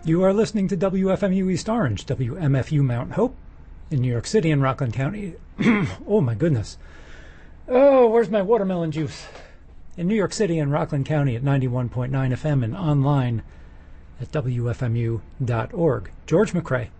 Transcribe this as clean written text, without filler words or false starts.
You are listening to WFMU East Orange, WMFU Mount Hope, in New York City and Rockland County. Oh, my goodness. Oh, where's my watermelon juice? In New York City and Rockland County at 91.9 FM and online at WFMU.org. George McCrae.